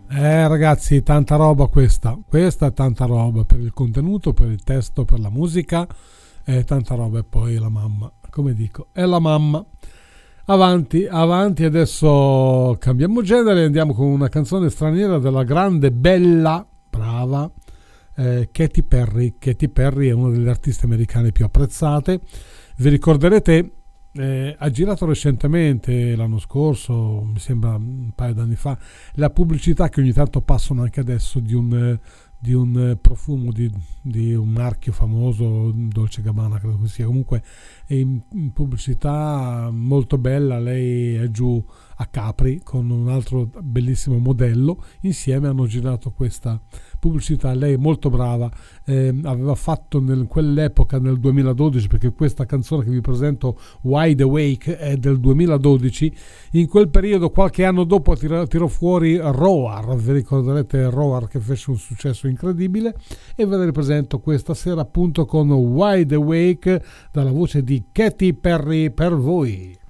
Ragazzi, tanta roba questa è tanta roba per il contenuto, per il testo, per la musica, tanta roba. E poi la mamma, come dico, è la mamma. Avanti, avanti, adesso cambiamo genere e andiamo con una canzone straniera della grande, bella, brava Katy Perry. Katy Perry è una delle artiste americane più apprezzate. Vi ricorderete, ha girato recentemente, l'anno scorso, mi sembra un paio d'anni fa, la pubblicità che ogni tanto passano anche adesso di un profumo di un marchio famoso, Dolce Gabbana credo che sia, comunque è in pubblicità molto bella. Lei è giù a Capri con un altro bellissimo modello, insieme hanno girato questa pubblicità. Lei è molto brava, aveva fatto in quell'epoca, nel 2012, perché questa canzone che vi presento, Wide Awake, è del 2012. In quel periodo, qualche anno dopo, tirò fuori Roar. Vi ricorderete Roar, che fece un successo incredibile, e ve la ripresento questa sera appunto con Wide Awake dalla voce di Katy Perry per voi.